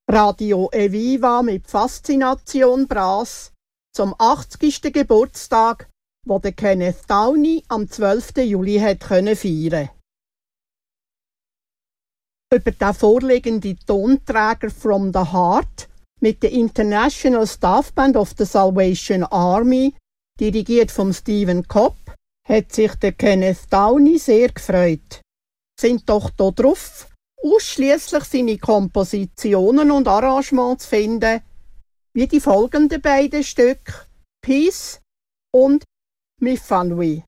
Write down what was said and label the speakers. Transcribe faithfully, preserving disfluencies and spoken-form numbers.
Speaker 1: Radio Eviva mit Faszination Brass zum achtzigsten Geburtstag, wo der Kenneth Downey am zwölften Juli hat können feiern. Über den vorliegenden Tonträger From the Heart mit der International Staff Band of the Salvation Army, dirigiert von Stephen Cobb, hat sich der Kenneth Downey sehr gefreut. Sind doch hier drauf ausschliesslich seine Kompositionen und Arrangements zu finden, wie die folgenden beiden Stücke Peace und Mi Fanui.